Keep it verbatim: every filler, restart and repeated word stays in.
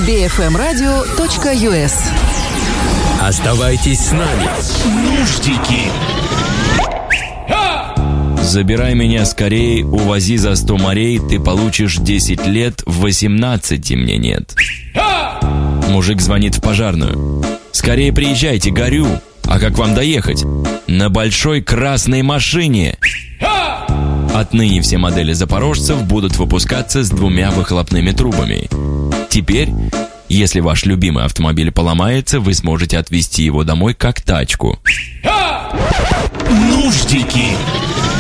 би эф эм радио точка ю эс. Оставайтесь с нами. Нуждики. Забирай меня скорей, увози за сто морей, ты получишь десять лет, восемнадцати мне нет. Мужик звонит в пожарную. Скорее приезжайте, горю. А как вам доехать? На большой красной машине. Отныне все модели запорожцев будут выпускаться с двумя выхлопными трубами. Теперь, если ваш любимый автомобиль поломается, вы сможете отвезти его домой как тачку. Нуждики.